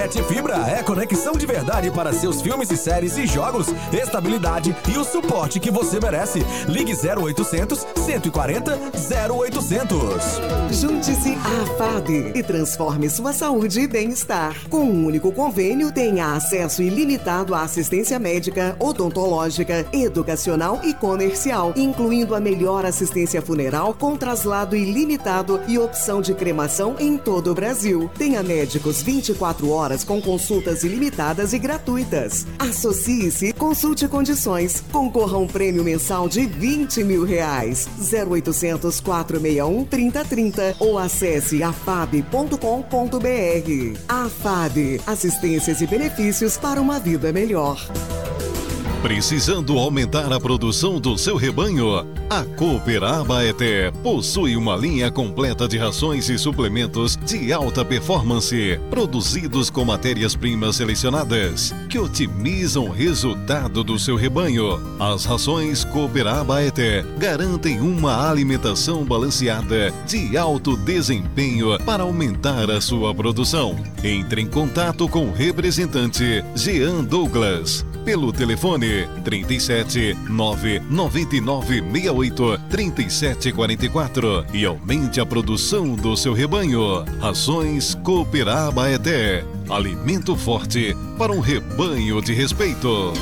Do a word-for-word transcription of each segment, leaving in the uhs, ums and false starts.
Net Fibra é conexão de verdade para seus filmes e séries e jogos, estabilidade e o suporte que você merece. Ligue zero oitocentos, cento e quarenta, zero oitocentos. Junte-se à F A D e transforme sua saúde e bem-estar. Com um único convênio, tenha acesso ilimitado à assistência médica, odontológica, educacional e comercial, incluindo a melhor assistência funeral com traslado ilimitado e opção de cremação em todo o Brasil. Tenha médicos vinte e quatro horas com consultas ilimitadas e gratuitas. Associe-se e consulte condições. Concorra a um prêmio mensal de vinte mil reais. zero oitocentos, quatrocentos e sessenta e um, trinta trinta ou acesse afab ponto com ponto br. A F A D, assistências e benefícios para uma vida melhor. Precisando aumentar a produção do seu rebanho? A Cooper Abaeté possui uma linha completa de rações e suplementos de alta performance, produzidos com matérias-primas selecionadas, que otimizam o resultado do seu rebanho. As rações Cooper Abaeté garantem uma alimentação balanceada de alto desempenho para aumentar a sua produção. Entre em contato com o representante Jean Douglas pelo telefone trinta e sete, nove nove nove seis oito, três sete quatro quatro e aumente a produção do seu rebanho. Rações Cooper Abaeté. Alimento forte para um rebanho de respeito.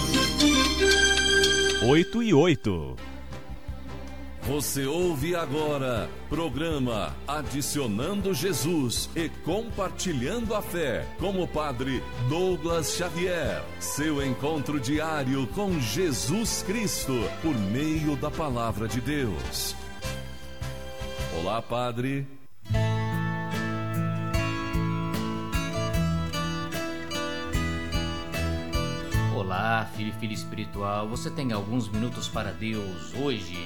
oito e oito. Você ouve agora programa Adicionando Jesus e Compartilhando a Fé com o Padre Douglas Xavier. Seu encontro diário com Jesus Cristo por meio da Palavra de Deus. Olá, Padre. Olá, filho e filha espiritual. Você tem alguns minutos para Deus hoje?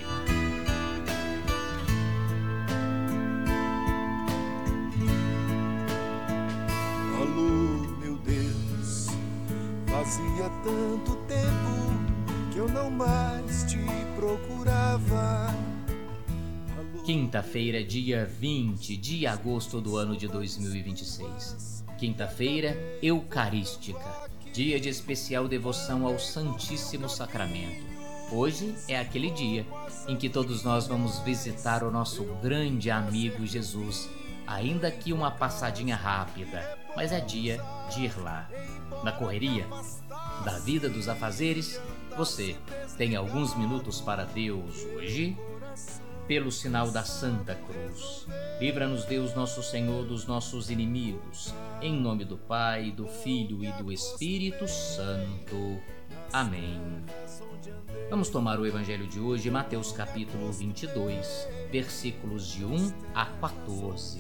Fazia tanto tempo que eu não mais te procurava. Quinta-feira, dia vinte de agosto do ano de dois mil e vinte e seis. Quinta-feira eucarística, dia de especial devoção ao Santíssimo Sacramento. Hoje é aquele dia em que todos nós vamos visitar o nosso grande amigo Jesus, ainda que uma passadinha rápida, mas é dia de ir lá. Na correria da vida dos afazeres, você tem alguns minutos para Deus hoje? Pelo sinal da Santa Cruz, livra-nos Deus nosso Senhor dos nossos inimigos, em nome do Pai, do Filho e do Espírito Santo. Amém. Vamos tomar o Evangelho de hoje, Mateus capítulo vinte e dois, versículos de um a quatorze.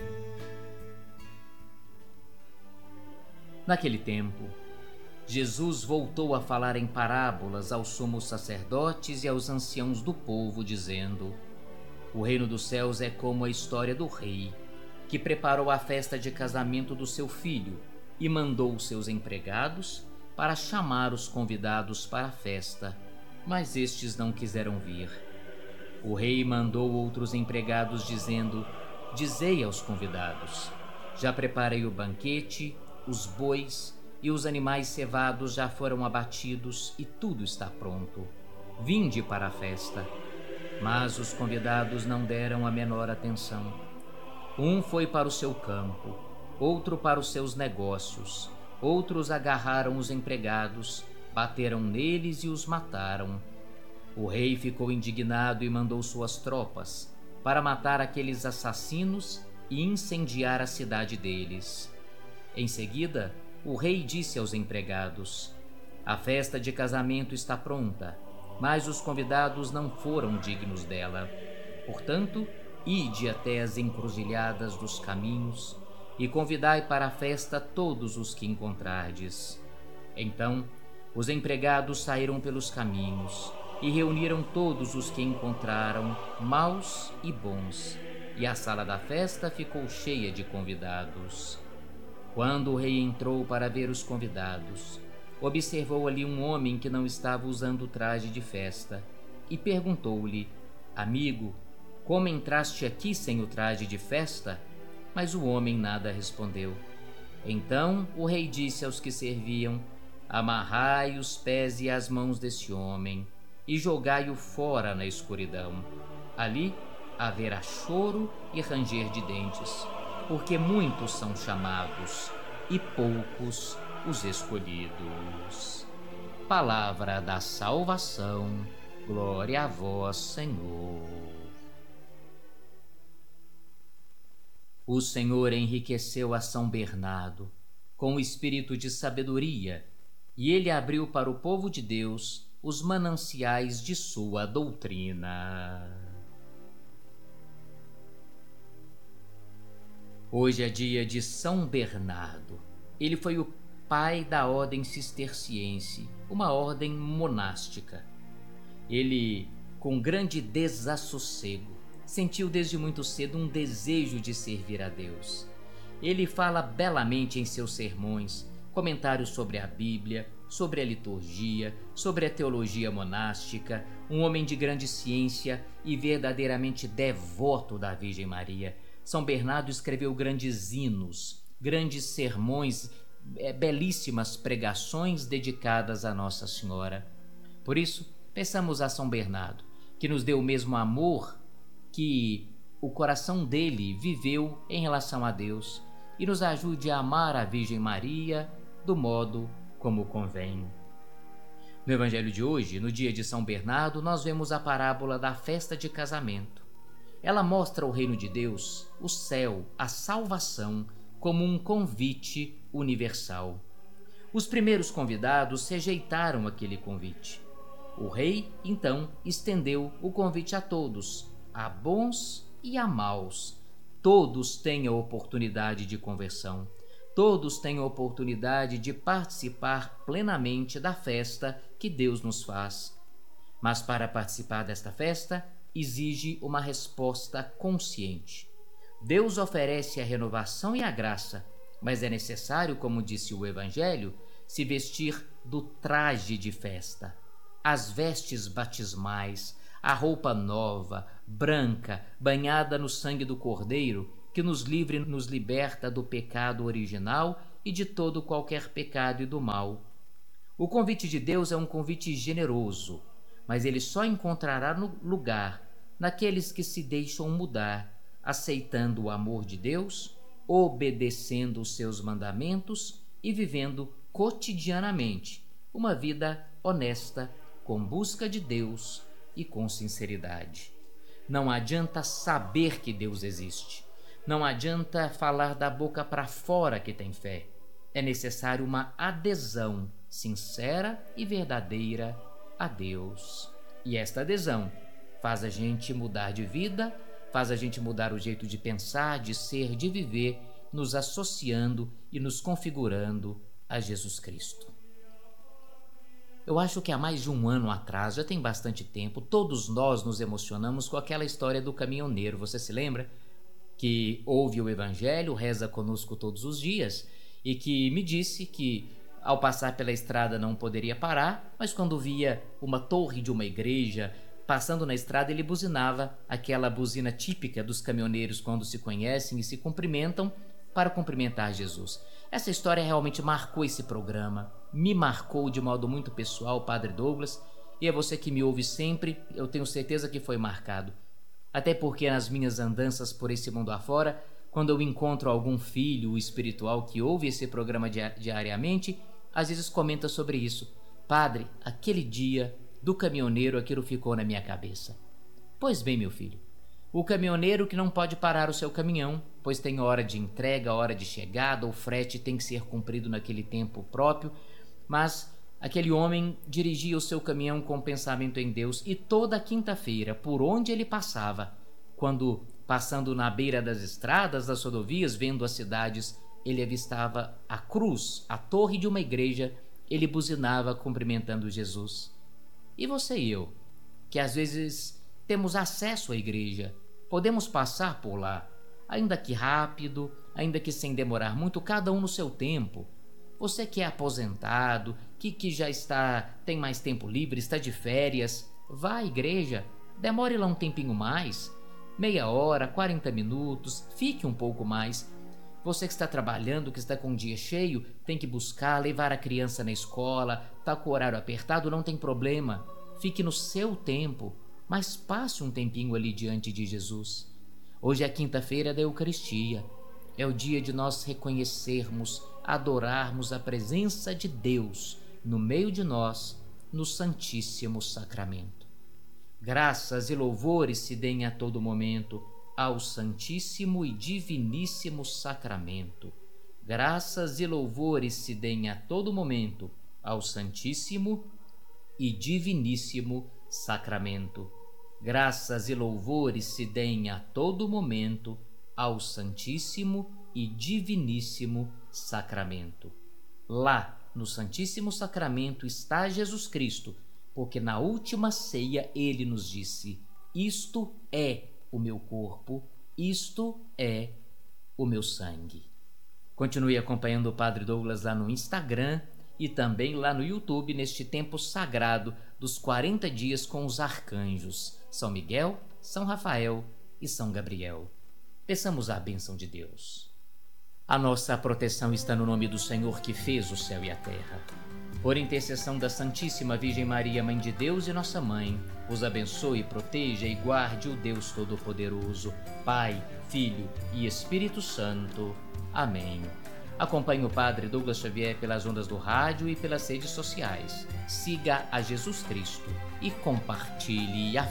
Naquele tempo, Jesus voltou a falar em parábolas aos sumos sacerdotes e aos anciãos do povo, dizendo: O reino dos céus é como a história do rei, que preparou a festa de casamento do seu filho e mandou os seus empregados para chamar os convidados para a festa, mas estes não quiseram vir. O rei mandou outros empregados, dizendo: Dizei aos convidados: Já preparei o banquete, os bois e os animais cevados já foram abatidos e tudo está pronto. Vinde para a festa. Mas os convidados não deram a menor atenção. Um foi para o seu campo, outro para os seus negócios, outros agarraram os empregados, bateram neles e os mataram. O rei ficou indignado e mandou suas tropas para matar aqueles assassinos e incendiar a cidade deles. Em seguida, o rei disse aos empregados: A festa de casamento está pronta, mas os convidados não foram dignos dela. Portanto, ide até as encruzilhadas dos caminhos e convidai para a festa todos os que encontrardes. Então, os empregados saíram pelos caminhos e reuniram todos os que encontraram, maus e bons, e a sala da festa ficou cheia de convidados. Quando o rei entrou para ver os convidados, observou ali um homem que não estava usando o traje de festa e perguntou-lhe: Amigo, como entraste aqui sem o traje de festa? Mas o homem nada respondeu. Então o rei disse aos que serviam: amarrai os pés e as mãos desse homem e jogai-o fora na escuridão. Ali haverá choro e ranger de dentes, porque muitos são chamados e poucos os escolhidos. Palavra da salvação, glória a vós, Senhor. O Senhor enriqueceu a São Bernardo com o espírito de sabedoria, e ele abriu para o povo de Deus os mananciais de sua doutrina. Hoje é dia de São Bernardo. Ele foi o pai da ordem cisterciense, uma ordem monástica. Ele, com grande desassossego, sentiu desde muito cedo um desejo de servir a Deus. Ele fala belamente em seus sermões, comentários sobre a Bíblia, sobre a liturgia, sobre a teologia monástica, um homem de grande ciência e verdadeiramente devoto da Virgem Maria. São Bernardo escreveu grandes hinos, grandes sermões, é, belíssimas pregações dedicadas a Nossa Senhora. Por isso, peçamos a São Bernardo que nos dê o mesmo amor que o coração dele viveu em relação a Deus e nos ajude a amar a Virgem Maria do modo como convém. No Evangelho de hoje, no dia de São Bernardo, nós vemos a parábola da festa de casamento. Ela mostra o reino de Deus, o céu, a salvação, como um convite universal. Os primeiros convidados rejeitaram aquele convite. O rei, então, estendeu o convite a todos, a bons e a maus. Todos têm a oportunidade de conversão. Todos têm a oportunidade de participar plenamente da festa que Deus nos faz. Mas para participar desta festa, exige uma resposta consciente. Deus oferece a renovação e a graça, mas é necessário, como disse o Evangelho, se vestir do traje de festa, as vestes batismais, a roupa nova, branca, banhada no sangue do Cordeiro, que nos livre e nos liberta do pecado original e de todo qualquer pecado e do mal. O convite de Deus é um convite generoso, mas ele só encontrará no lugar naqueles que se deixam mudar, aceitando o amor de Deus, obedecendo os seus mandamentos e vivendo cotidianamente uma vida honesta, com busca de Deus e com sinceridade. Não adianta saber que Deus existe. Não adianta falar da boca para fora que tem fé. É necessário uma adesão sincera e verdadeira a Deus. E esta adesão faz a gente mudar de vida, faz a gente mudar o jeito de pensar, de ser, de viver, nos associando e nos configurando a Jesus Cristo. Eu acho que há mais de um ano atrás, já tem bastante tempo, todos nós nos emocionamos com aquela história do caminhoneiro. Você se lembra? Que ouve o Evangelho, reza conosco todos os dias e que me disse que ao passar pela estrada não poderia parar, mas quando via uma torre de uma igreja passando na estrada, ele buzinava aquela buzina típica dos caminhoneiros quando se conhecem e se cumprimentam para cumprimentar Jesus. Essa história realmente marcou esse programa, me marcou de modo muito pessoal, Padre Douglas, e é você que me ouve sempre, eu tenho certeza que foi marcado. Até porque nas minhas andanças por esse mundo afora, quando eu encontro algum filho espiritual que ouve esse programa diariamente, às vezes comenta sobre isso. Padre, aquele dia do caminhoneiro, aquilo ficou na minha cabeça. Pois bem, meu filho, o caminhoneiro que não pode parar o seu caminhão, pois tem hora de entrega, hora de chegada, o frete tem que ser cumprido naquele tempo próprio, mas aquele homem dirigia o seu caminhão com pensamento em Deus e toda quinta-feira, por onde ele passava, quando passando na beira das estradas, das rodovias, vendo as cidades, ele avistava a cruz, a torre de uma igreja, ele buzinava cumprimentando Jesus. E você e eu, que às vezes temos acesso à igreja, podemos passar por lá, ainda que rápido, ainda que sem demorar muito, cada um no seu tempo. Você que é aposentado, que, que já está, tem mais tempo livre, está de férias, vá à igreja, demore lá um tempinho mais, meia hora, quarenta minutos, fique um pouco mais. Você que está trabalhando, que está com um dia cheio, tem que buscar, levar a criança na escola, tá com o horário apertado, não tem problema. Fique no seu tempo, mas passe um tempinho ali diante de Jesus. Hoje é quinta-feira da Eucaristia. É o dia de nós reconhecermos, adorarmos a presença de Deus no meio de nós, no Santíssimo Sacramento. Graças e louvores se deem a todo momento ao Santíssimo e Diviníssimo Sacramento. Graças e louvores se deem a todo momento ao Santíssimo e Diviníssimo Sacramento. Graças e louvores se deem a todo momento ao Santíssimo e Diviníssimo Sacramento. Lá, no Santíssimo Sacramento, está Jesus Cristo, porque na última ceia ele nos disse: isto é o meu corpo, isto é o meu sangue. Continue acompanhando o Padre Douglas lá no Instagram e também lá no YouTube neste tempo sagrado dos quarenta dias com os arcanjos São Miguel, São Rafael e São Gabriel. Peçamos a bênção de Deus. A nossa proteção está no nome do Senhor que fez o céu e a terra. Por intercessão da Santíssima Virgem Maria, Mãe de Deus e nossa Mãe, os abençoe, proteja e guarde o Deus Todo-Poderoso, Pai, Filho e Espírito Santo. Amém. Acompanhe o Padre Douglas Xavier pelas ondas do rádio e pelas redes sociais. Siga a Jesus Cristo e compartilhe a